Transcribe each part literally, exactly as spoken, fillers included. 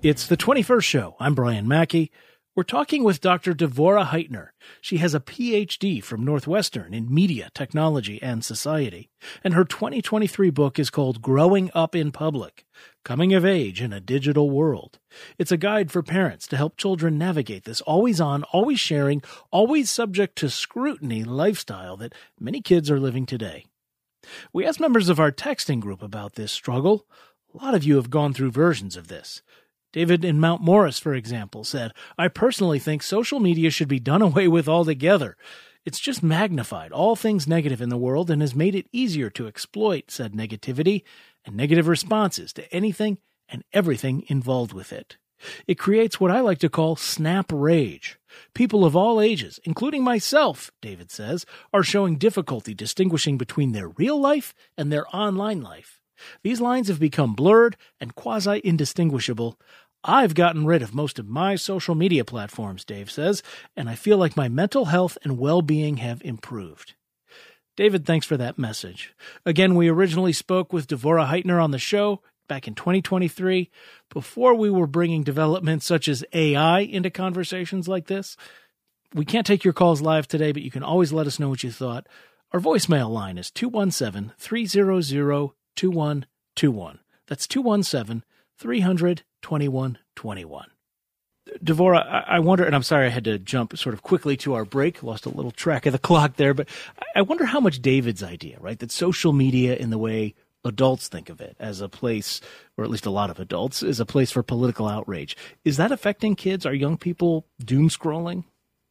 It's the twenty-first show. I'm Brian Mackey. We're talking with Doctor Devorah Heitner. She has a P H D from Northwestern in Media, Technology, and Society. And her twenty twenty-three book is called Growing Up in Public, Coming of Age in a Digital World. It's a guide for parents to help children navigate this always-on, always sharing, always subject to scrutiny lifestyle that many kids are living today. We asked members of our texting group about this struggle. A lot of you have gone through versions of this. David in Mount Morris, for example, said, I personally think social media should be done away with altogether. It's just magnified all things negative in the world and has made it easier to exploit said negativity and negative responses to anything and everything involved with it. It creates what I like to call snap rage. People of all ages, including myself, David says, are showing difficulty distinguishing between their real life and their online life. These lines have become blurred and quasi-indistinguishable. I've gotten rid of most of my social media platforms, Dave says, and I feel like my mental health and well-being have improved. David, thanks for that message. Again, we originally spoke with Devorah Heitner on the show back in twenty twenty-three, before we were bringing developments such as A I into conversations like this. We can't take your calls live today, but you can always let us know what you thought. Our voicemail line is two one seven, three hundred, two one two one. That's two one seven, three hundred, twenty-one twenty-one. Devorah, I wonder, and I'm sorry I had to jump sort of quickly to our break, lost a little track of the clock there, but I wonder how much David's idea, right, that social media in the way adults think of it as a place, or at least a lot of adults, is a place for political outrage. Is that affecting kids? Are young people doom scrolling?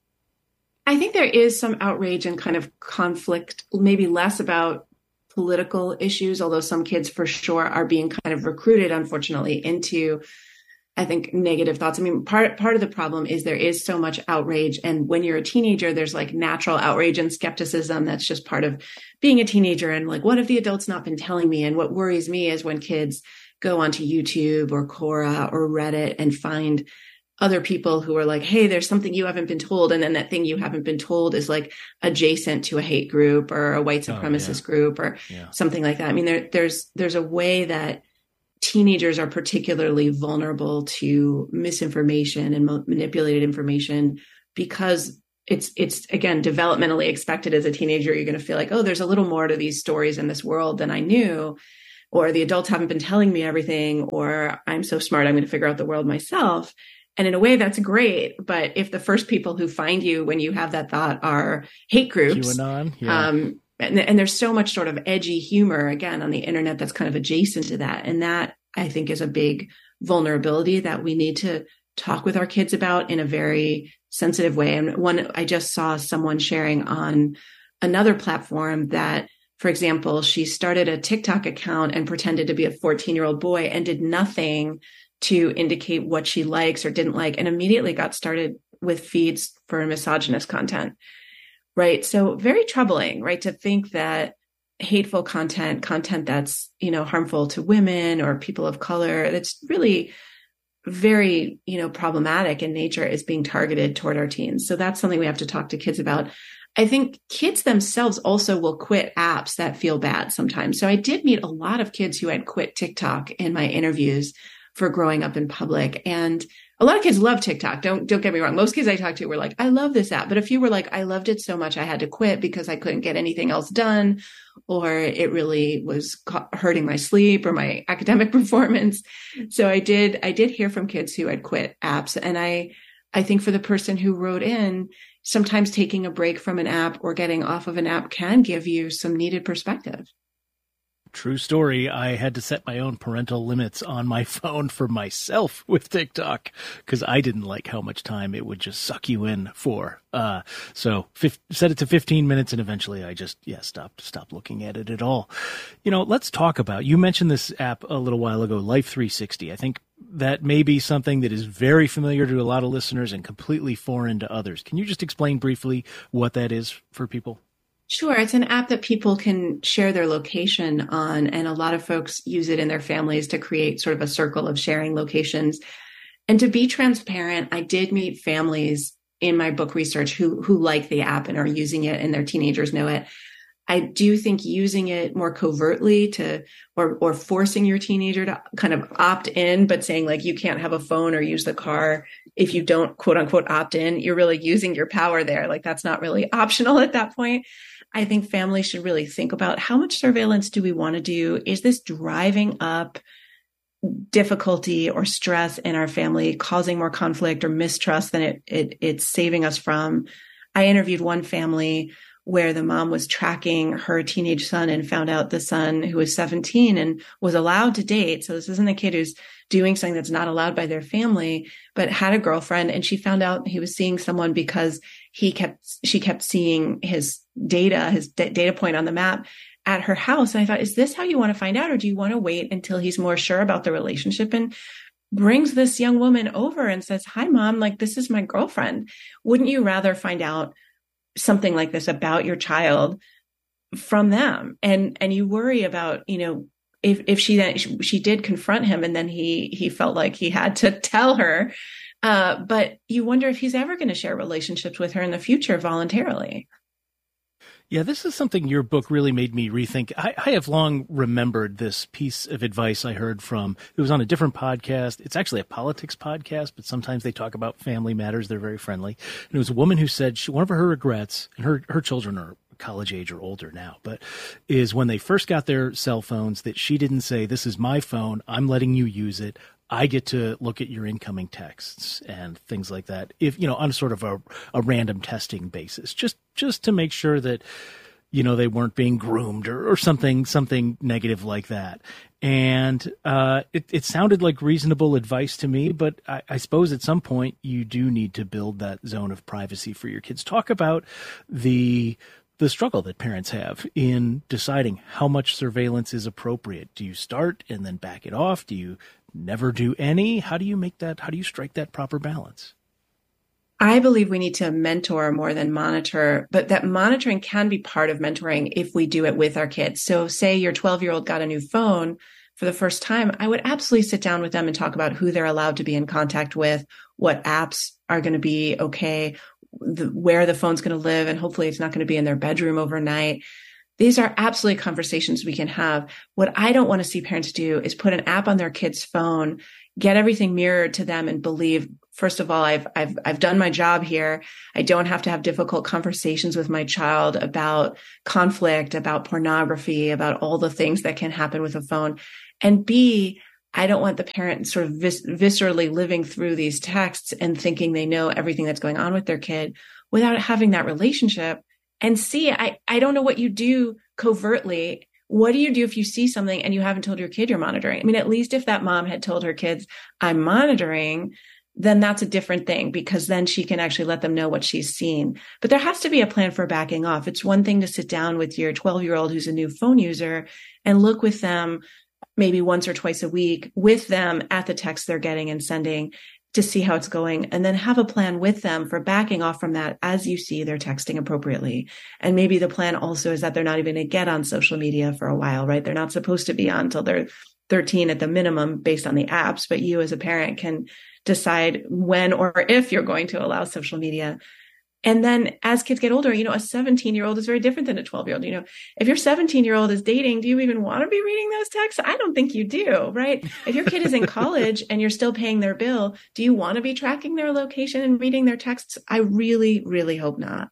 I think there is some outrage and kind of conflict, maybe less about political issues, although some kids for sure are being kind of recruited, unfortunately, into, I think, negative thoughts. I mean, part part of the problem is there is so much outrage. And when you're a teenager, there's like natural outrage and skepticism. That's just part of being a teenager. And like, what have the adults not been telling me? And what worries me is when kids go onto YouTube or Quora or Reddit and find other people who are like, hey, there's something you haven't been told. And then that thing you haven't been told is like adjacent to a hate group or a white supremacist oh, yeah. group or yeah. something like that. I mean, there, there's, there's a way that teenagers are particularly vulnerable to misinformation and mo- manipulated information because it's, it's again, developmentally expected as a teenager. You're going to feel like, oh, there's a little more to these stories in this world than I knew, or the adults haven't been telling me everything, or I'm so smart, I'm going to figure out the world myself. And in a way, that's great. But if the first people who find you when you have that thought are hate groups, QAnon, yeah. um, and, and there's so much sort of edgy humor, again, on the internet that's kind of adjacent to that. And that, I think, is a big vulnerability that we need to talk with our kids about in a very sensitive way. And one, I just saw someone sharing on another platform that, for example, she started a TikTok account and pretended to be a fourteen-year-old boy and did nothing to indicate what she likes or didn't like, and immediately got started with feeds for misogynist content, right? So very troubling, right? To think that hateful content, content that's, you know, harmful to women or people of color, that's really very, you know, problematic in nature, is being targeted toward our teens. So that's something we have to talk to kids about. I think kids themselves also will quit apps that feel bad sometimes. So I did meet a lot of kids who had quit TikTok in my interviews for growing up in public. And a lot of kids love TikTok. Don't, don't get me wrong. Most kids I talked to were like, I love this app. But a few were like, I loved it so much I had to quit because I couldn't get anything else done, or it really was hurting my sleep or my academic performance. So I did, I did hear from kids who had quit apps. And I, I think for the person who wrote in, sometimes taking a break from an app or getting off of an app can give you some needed perspective. True story. I had to set my own parental limits on my phone for myself with TikTok because I didn't like how much time it would just suck you in for. Uh, so f- set it to fifteen minutes, and eventually I just, yeah, stopped, stopped looking at it at all. You know, let's talk about, you mentioned this app a little while ago, Life three sixty. I think that may be something that is very familiar to a lot of listeners and completely foreign to others. Can you just explain briefly what that is for people? Sure. It's an app that people can share their location on, and a lot of folks use it in their families to create sort of a circle of sharing locations. And to be transparent, I did meet families in my book research who who like the app and are using it, and their teenagers know it. I do think using it more covertly to, or, or forcing your teenager to kind of opt in, but saying like, you can't have a phone or use the car if you don't quote unquote opt in, you're really using your power there. Like that's not really optional at that point. I think families should really think about how much surveillance do we want to do? Is this driving up difficulty or stress in our family, causing more conflict or mistrust than it, it it's saving us from? I interviewed one family where the mom was tracking her teenage son and found out the son, who was seventeen and was allowed to date. So this isn't a kid who's doing something that's not allowed by their family, but had a girlfriend. And she found out he was seeing someone because he kept, she kept seeing his data, his d- data point on the map at her house. And I thought, is this how you want to find out? Or do you want to wait until he's more sure about the relationship and brings this young woman over and says, hi, mom, like, this is my girlfriend. Wouldn't you rather find out something like this about your child from them? And, and you worry about, you know, if, if she then, she did confront him and then he, he felt like he had to tell her. Uh, but you wonder if he's ever going to share relationships with her in the future voluntarily. Yeah, this is something your book really made me rethink. I, I have long remembered this piece of advice I heard from, it was on a different podcast. It's actually a politics podcast, but sometimes they talk about family matters. They're very friendly. And it was a woman who said she, one of her regrets, and her, her children are college age or older now, but is when they first got their cell phones that she didn't say, this is my phone, I'm letting you use it. I get to look at your incoming texts and things like that, if, you know, on sort of a, a random testing basis, just, just to make sure that, you know, they weren't being groomed or, or something, something negative like that. And, uh, it, it sounded like reasonable advice to me, but I, I suppose at some point you do need to build that zone of privacy for your kids. Talk about the, the struggle that parents have in deciding how much surveillance is appropriate. Do you start and then back it off? Do you never do any? How do you make that, how do you strike that proper balance? I believe we need to mentor more than monitor, but that monitoring can be part of mentoring if we do it with our kids. So say your twelve-year-old got a new phone for the first time, I would absolutely sit down with them and talk about who they're allowed to be in contact with, what apps are going to be okay, the, where the phone's going to live, and hopefully it's not going to be in their bedroom overnight. These are absolutely conversations we can have. What I don't want to see parents do is put an app on their kid's phone, get everything mirrored to them, and believe, first of all, I've I've I've done my job here. I don't have to have difficult conversations with my child about conflict, about pornography, about all the things that can happen with a phone. And B, I don't want the parent sort of vis- viscerally living through these texts and thinking they know everything that's going on with their kid without having that relationship. And C, I, I don't know what you do covertly. What do you do if you see something and you haven't told your kid you're monitoring? I mean, at least if that mom had told her kids, I'm monitoring, then that's a different thing, because then she can actually let them know what she's seen. But there has to be a plan for backing off. It's one thing to sit down with your twelve-year-old who's a new phone user and look with them maybe once or twice a week with them at the text they're getting and sending to see how it's going, and then have a plan with them for backing off from that as you see they're texting appropriately. And maybe the plan also is that they're not even going to get on social media for a while, right? They're not supposed to be on until they're thirteen at the minimum based on the apps, but you as a parent can decide when or if you're going to allow social media. And then as kids get older, you know, a seventeen year old is very different than a twelve year old. You know, if your seventeen year old is dating, do you even want to be reading those texts? I don't think you do, right? If your kid is in college and you're still paying their bill, do you want to be tracking their location and reading their texts? I really, really hope not.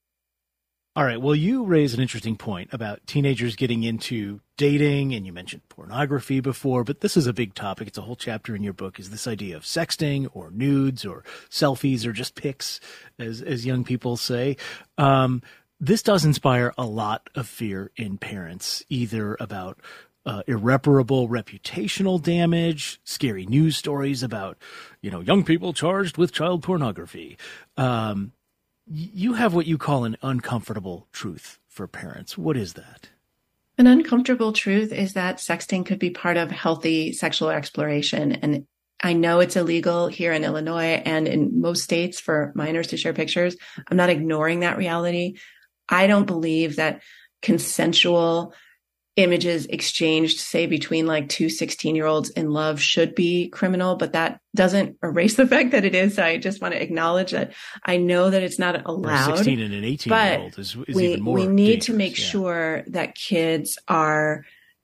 All right. Well, you raise an interesting point about teenagers getting into dating, and you mentioned pornography before, but this is a big topic. It's a whole chapter in your book, is this idea of sexting or nudes or selfies or just pics, as, as young people say. Um, this does inspire a lot of fear in parents, either about uh, irreparable reputational damage, scary news stories about, you know, young people charged with child pornography. Um, You have what you call an uncomfortable truth for parents. What is that? An uncomfortable truth is that sexting could be part of healthy sexual exploration. And I know it's illegal here in Illinois and in most states for minors to share pictures. I'm not ignoring that reality. I don't believe that consensual images exchanged, say, between like two sixteen year olds in love should be criminal, but that doesn't erase the fact that it is. So I just want to acknowledge that I know that it's not allowed. A sixteen and an eighteen year old is, is we, even more we need dangerous. to make yeah. sure that kids are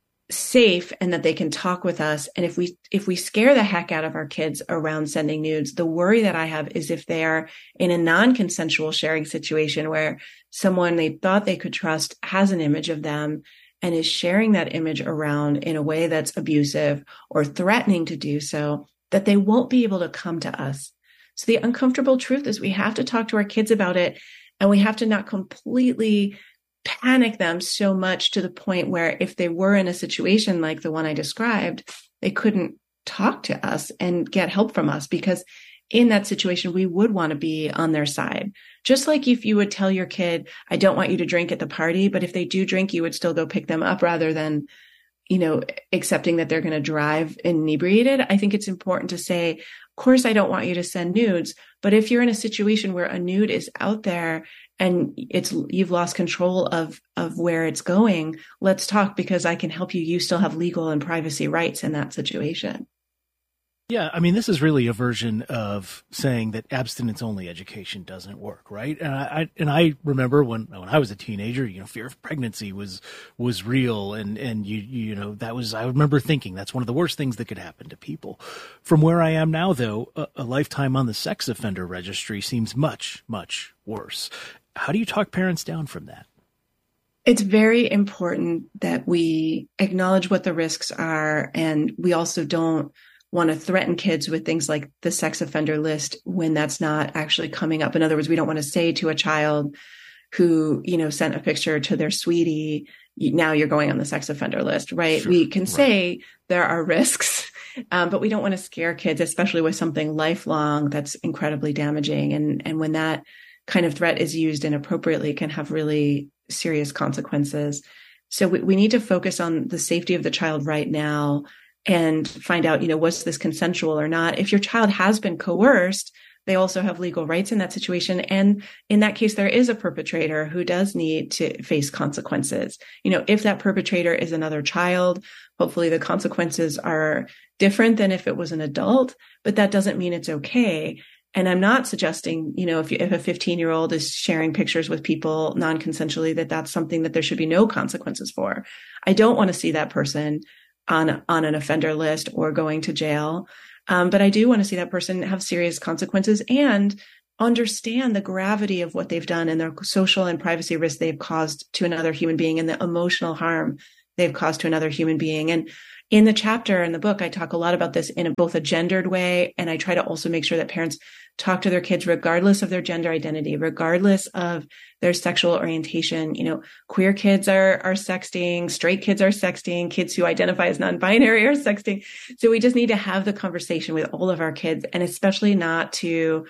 safe and that they can talk with us. And if we, if we scare the heck out of our kids around sending nudes, the worry that I have is if they are in a non-consensual sharing situation where someone they thought they could trust has an image of them and is sharing that image around in a way that's abusive or threatening to do so, that they won't be able to come to us. So the uncomfortable truth is we have to talk to our kids about it, and we have to not completely panic them so much to the point where if they were in a situation like the one I described, they couldn't talk to us and get help from us, because in that situation, we would want to be on their side. Just like if you would tell your kid, I don't want you to drink at the party, but if they do drink, you would still go pick them up rather than, you know, accepting that they're going to drive inebriated. I think it's important to say, of course, I don't want you to send nudes, but if you're in a situation where a nude is out there and it's, you've lost control of, of where it's going, let's talk, because I can help you. You still have legal and privacy rights in that situation. Yeah, I mean, this is really a version of saying that abstinence-only education doesn't work, right? And I, I and I remember when when I was a teenager, you know, fear of pregnancy was was real, and and you you know that was I remember thinking that's one of the worst things that could happen to people. From where I am now, though, a, a lifetime on the sex offender registry seems much much worse. How do you talk parents down from that? It's very important that we acknowledge what the risks are, and we also don't want to threaten kids with things like the sex offender list when that's not actually coming up. In other words, we don't want to say to a child who, you know, sent a picture to their sweetie, now you're going on the sex offender list, right? Sure, we can right. say there are risks, um, but we don't want to scare kids, especially with something lifelong that's incredibly damaging. And, and when that kind of threat is used inappropriately, it can have really serious consequences. So we, we need to focus on the safety of the child right now and find out, you know, was this consensual or not? If your child has been coerced, they also have legal rights in that situation. And in that case, there is a perpetrator who does need to face consequences. You know, if that perpetrator is another child, hopefully the consequences are different than if it was an adult, but that doesn't mean it's okay. And I'm not suggesting, you know, if, you, if a fifteen year old is sharing pictures with people non-consensually, that that's something that there should be no consequences for. I don't want to see that person on, on an offender list or going to jail. Um, but I do want to see that person have serious consequences and understand the gravity of what they've done and their social and privacy risks they've caused to another human being and the emotional harm they've caused to another human being. And in the chapter in the book, I talk a lot about this in a, both a gendered way, and I try to also make sure that parents talk to their kids regardless of their gender identity, regardless of their sexual orientation. You know, queer kids are are sexting, straight kids are sexting, kids who identify as non-binary are sexting. So we just need to have the conversation with all of our kids, and especially not to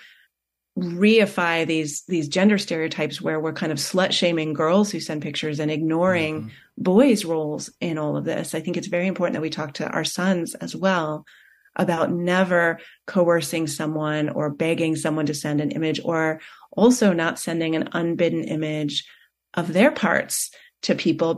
reify these these gender stereotypes where we're kind of slut shaming girls who send pictures and ignoring mm-hmm. boys' roles in all of this. I think it's very important that we talk to our sons as well about never coercing someone or begging someone to send an image, or also not sending an unbidden image of their parts to people